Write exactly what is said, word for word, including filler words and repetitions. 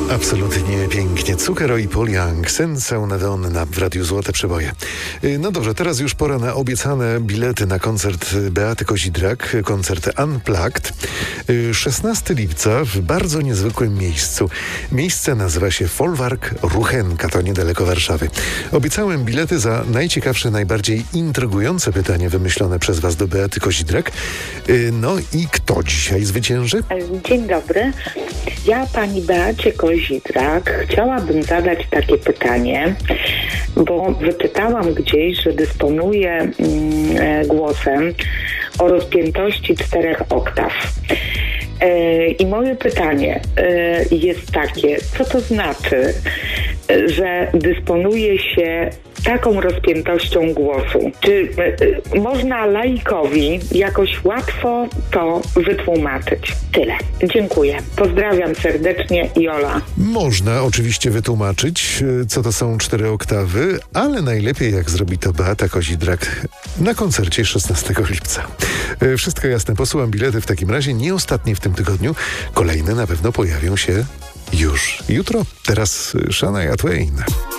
Absolutnie pięknie. Zucchero i Paul Young, Senza una donna w Radiu Złote Przeboje. No dobrze, teraz już pora na obiecane bilety na koncert Beaty Kozidrak, koncert Unplugged. szesnastego lipca w bardzo niezwykłym miejscu. Miejsce nazywa się Folwark Ruchenka, to niedaleko Warszawy. Obiecałem bilety za najciekawsze, najbardziej intrygujące pytanie wymyślone przez Was do Beaty Kozidrak. No i kto dzisiaj zwycięży? Dzień dobry. Ja pani Beacie Kozidrak chciałabym zadać takie pytanie, bo wyczytałam gdzieś, że dysponuje mm, głosem o rozpiętości czterech oktaw. I moje pytanie jest takie, co to znaczy, że dysponuje się taką rozpiętością głosu? Czy można laikowi jakoś łatwo to wytłumaczyć? Tyle. Dziękuję. Pozdrawiam serdecznie, Jola. Można oczywiście wytłumaczyć, co to są cztery oktawy, ale najlepiej jak zrobi to Beata Kozidrak na koncercie szesnastego lipca. Wszystko jasne. Posyłam bilety w takim razie, nie ostatnie w tym tygodniu. Kolejne na pewno pojawią się już jutro. Teraz Shania Twain.